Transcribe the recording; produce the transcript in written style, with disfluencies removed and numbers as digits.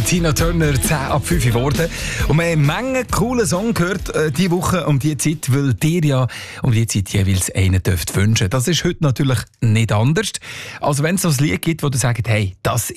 Tina Turner, 10 ab 5 geworden. Und wir haben eine Menge coole Songs gehört diese Woche um die Zeit, weil dir ja um die Zeit jeweils einen dürft wünschen. Das ist heute natürlich nicht anders. Also wenn es so ein Lied gibt, wo du sagst, hey, das